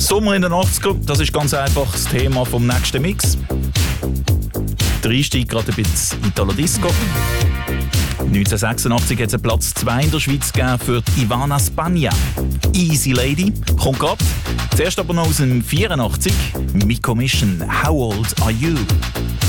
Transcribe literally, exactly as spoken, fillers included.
Sommer in den achtzigern, das ist ganz einfach das Thema vom nächsten Mix. Der Einstieg gerade ein bisschen Italo Disco. neunzehnhundertsechsundachtzig hat es einen Platz zwei in der Schweiz gegeben für die Ivana Spagna. Easy Lady, kommt gerade. Zuerst aber noch aus dem vierundachtzig. Miko Mission, How Old Are You?